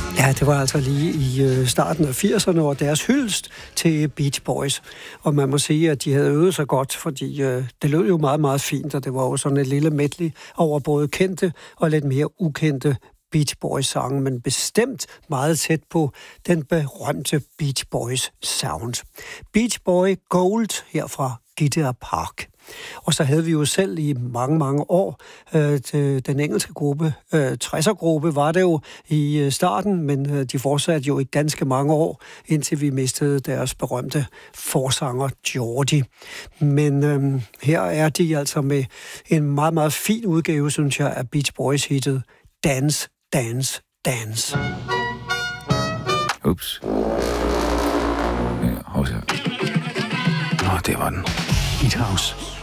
Ja, det var altså lige i starten af 80'erne, og deres hyldest til Beach Boys. Og man må sige, at de havde øvet sig godt, fordi det lød jo meget, meget fint, og det var jo sådan et lille medley over både kendte og lidt mere ukendte Beach Boys-sange, men bestemt meget tæt på den berømte Beach Boys sound. Beach Boy Gold her fra Gideon Park. Og så havde vi jo selv i mange, mange år den engelske gruppe, 60'er-gruppe var det jo i starten, men de fortsatte jo i ganske mange år, indtil vi mistede deres berømte forsanger Geordie. Men her er de altså med en meget, meget fin udgave, synes jeg, af Beach Boys-hittet Dance, Dance, Dance. Ups. Ja, det var den. Hit House.